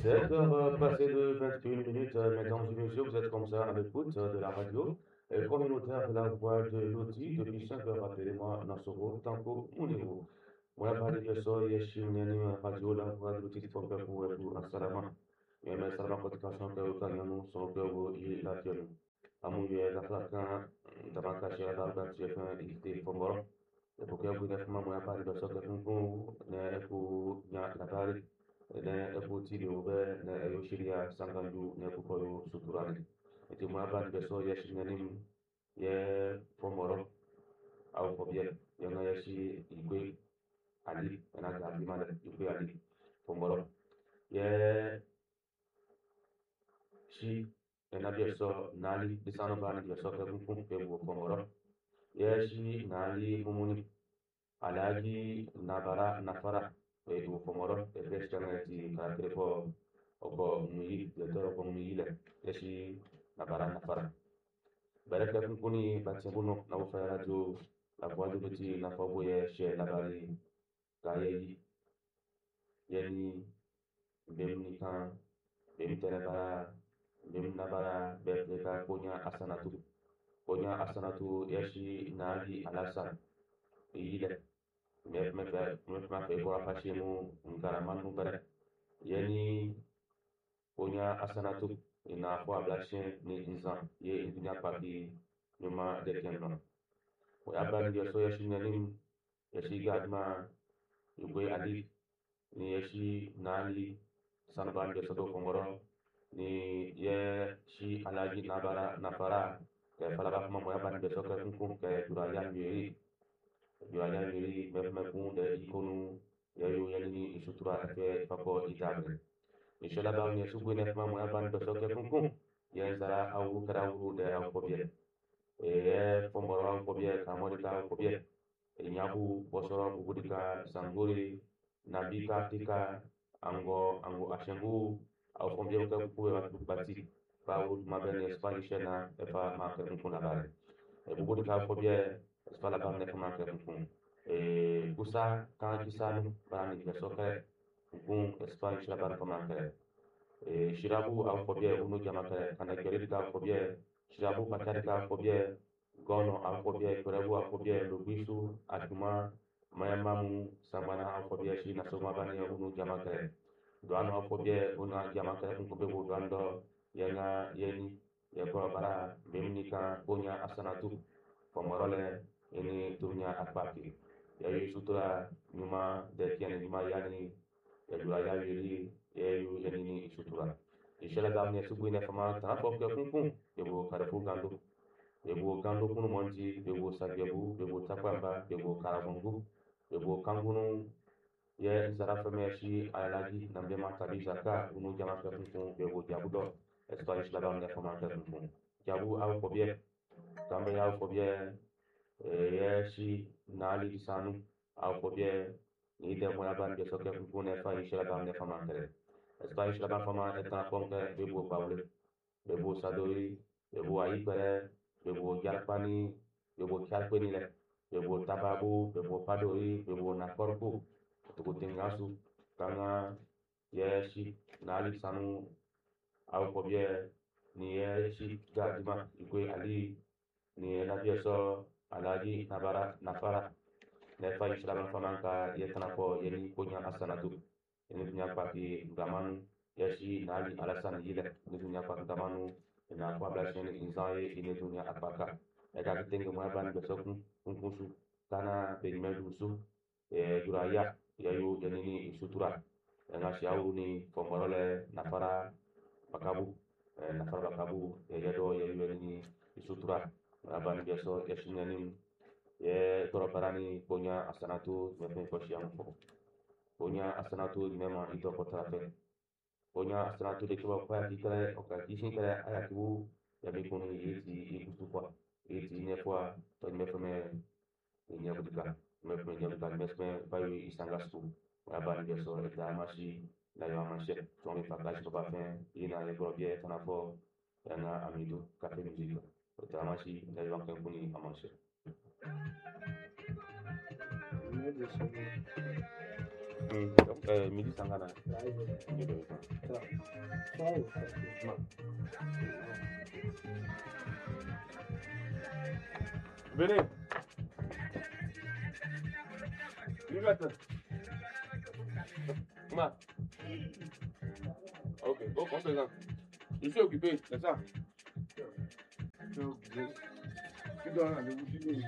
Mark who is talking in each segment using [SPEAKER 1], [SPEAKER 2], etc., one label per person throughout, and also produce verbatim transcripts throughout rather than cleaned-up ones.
[SPEAKER 1] dix-sept heures passées de vingt et une minutes, euh, mesdames et messieurs, vous êtes comme ça à l'écoute euh, de la radio euh, communautaire de la voix de Loti depuis cinq heures rappelez-moi Nassoro, Tanko, Mouniro. Moi, parler de ça, il y a chez une radio, la voix de Loti, pour faire pour pour Assalama. Mais mais Salama, quand tu as chanté au Kanyano, son cœur, il est là, tu es nous. Amu ye Africain, Tamaka, chez la Darga, tu es fait, il était fort. Et pour que vous n'ayez pas moi, parler de ça, que vous ne pour la parler. Ne ebuti de ube ne eyo shirya sangandu ne kukoyo suturani iti mwaban beso yeshi nanim ye pomoro au fobie yana yeshi igwe ali yana gabi mala igwe ali pomoro ye shi yana beso nali disano bani beso ke kumkum ke bu pomoro ye shi nali mumuni alaji nabara nafara e du pomoro e bestana ti karaktere po oko muyi le toro ko muyi le yeshi nabara nafara baraka kun kuni batse kuno na ufa radio la voix de petit na fabo ye she la bari kayi yeni bemni kan bem tere bara bem nabara be ka konya asanatu konya asanatu yeshi nali alasan yile me me me me pe ko afashi mu ngara manu bare yeni konya asanatu ina ko ablashin ni insan ye indunya paki nyuma de kenno o aban yo so yeshi nanim yeshi gadma yugwe ali ni yeshi nali sanban de sodo kongoro ni ye shi alaji nabara nafara ke falaga kuma mo aban de so ke kunkum ke duraya yeri duraya yeri me me kun de ikonu yayu yani isutura ke pako itabre Inshallah ba ne su gwene kuma mo aban do soke kunkum yen zara awu kara wuru de aw kobie e e fomboro aw kobie ka modi ka aw kobie e nyabu bosoro ubudika sanguri nabika tika ango ango ashengu aw fombie ka kuwe wa bati ba wuru mabene spanish na e fa ma ka kunkum na bare e ubudika aw kobie spala ba ne kuma ka kunkum e busa kan kisanu bani ke soke kunkum spanish la ban kuma ka e shirabu au fobie unu jamaka kana keredi ka fobie shirabu patari ka fobie gono au fobie korebu au fobie lubisu atuma mayamamu samana au fobie shi na soma bani unu jamaka doano au fobie una jamaka unkobe bo doando yenga yeni yego bara bemnika bonya asanatu pomorole ini dunia akbaki yayi sutura nyuma de kiani nyuma yani ya dura ya yiri yeyu yanini sutura ishela gamne subuine fama tan fo ke kunkun yebo karafu gando yebo gando kunu monji yebo sagyebu yebo tapamba yebo karamungu yebo kangunu ye zarafa meshi alaji nambe matabi zaka unu jama ke kunkun yebo jabudo espanish la gamne fama ke kunkun jabu aw fobie gambe ya fobie ye shi nali disanu aw fobie ni de mo yaban de soke kunkun fa ishela gamne fama kere Spanish la fama est en forme de beau Paul, de beau Sadori, de beau Aïpere, de beau Yarpani, de beau Kalpenile, de beau Tababu, de beau Padori, de beau Nakorpo, de beau Tengasu, Kanga, Yeshi, Nali Sanu, Aukobie, ni Yeshi, Gadima, Ikwe Ali, ni Nabieso, Aladi, Nabara, Nafara, Nefa Islam Famanka, Yetanapo, Yeni, Konya Asanatu. Ini punya paki gamanu yashi nali alasan yile ini punya paki gamanu ina kwa blashen inzai ini dunia apaka eka kitenge mwaban besokun kunkusu kana begimedu su e duraya yayu janini isutura ena shiawu ni pomorole nafara bakabu e nafara bakabu yado yayu yanini isutura mwaban beso yashinyanim ye toroparani punya asanatu mepen koshiamu punya asanatu memang itu kota fe punya asanatu de kiba kwa kikare oka kishin kare aya kibu ya bikuni yiti ikutu kwa yiti ne kwa to me fome ni abudika me fome ni abudika me fome bayu isangastu aban de so da mashi la yo manche to me fakaj to ba fe ina le grobie tanafo yana amidu kafe musique to mashi la yo kan kuni amanche Euh, midi Sangana. Venez. Ma. Ok, bon, on présent. Je suis occupé, c'est ça. Tu dois rendez-vous.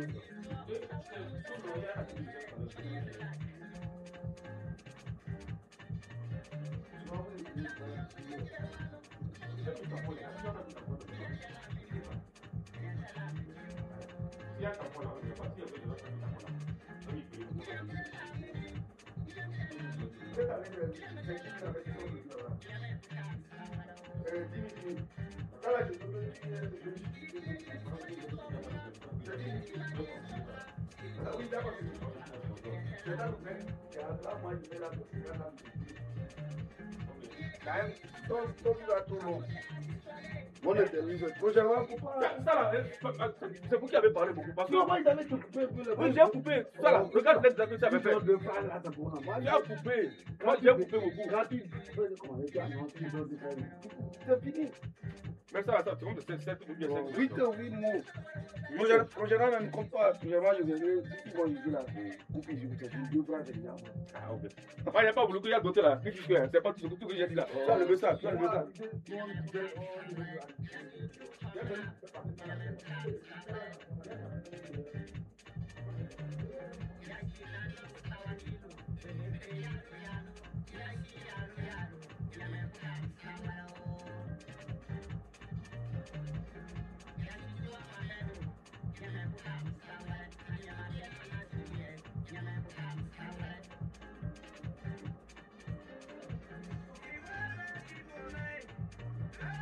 [SPEAKER 1] C'est vous qui avez parlé beaucoup. Parce que moi, ils avaient coupé. Oui, j'ai coupé. Ça là, regarde les amis, ça avait fait. J'ai coupé. Moi, j'ai coupé beaucoup. C'est fini. Mais ça, ça, tout le monde sait, c'est tout bien. huit ou huit mots. En général, je ne compte pas. Généralement, je viendrai, si tu vois, je dis là, coupe, je vous fais deux bras, c'est bien. Ah, ok. Il n'y a pas voulu qu'il y a d'autres là. C'est pas tout ce que j'ai dit là. Tu as levé ça, tu as levé ça.